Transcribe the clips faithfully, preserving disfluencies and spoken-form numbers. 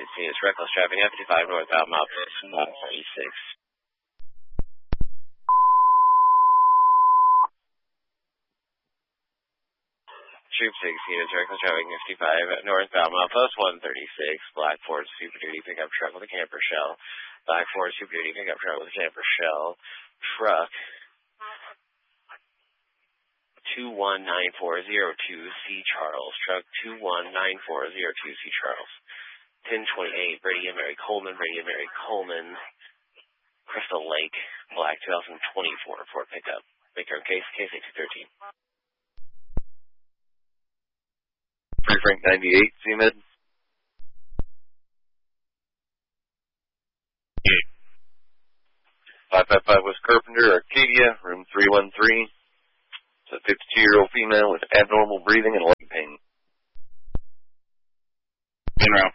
Units, units, reckless driving, F fifty-five northbound, mile thirty-six. Troop six units, reckless driving, fifty-five northbound, mile post one thirty-six, Black Ford Super Duty pickup truck with a camper shell. Black Ford Super Duty pickup truck with a camper shell. Truck two one nine four zero two C Charles. Truck two one nine four zero two C Charles. ten twenty-eight, Brady and Mary Coleman, Brady and Mary Coleman, Crystal Lake, Black twenty twenty-four Ford pickup. Baker case, case eight two thirteen. Free Frank ninety-eight, C M E D. five five five West Carpenter, Arcadia, room three one three. It's a fifty-two-year-old female with abnormal breathing and leg pain. In route.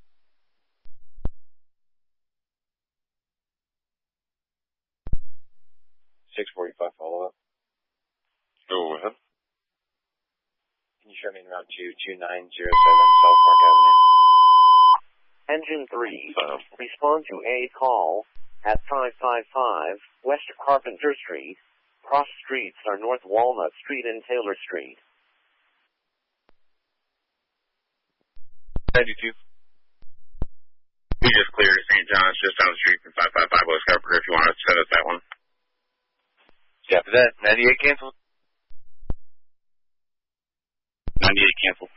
six forty-five follow-up. Go ahead. Can you show me in route two two nine zero seven South Park Avenue? Engine three, um, respond to a call at five five five West Carpenter Street. Cross streets are North Walnut Street and Taylor Street. ninety-two. We just cleared Saint John's just down the street from five five five West Carpenter if you want to set us that one. After that, ninety-eight canceled. ninety-eight canceled.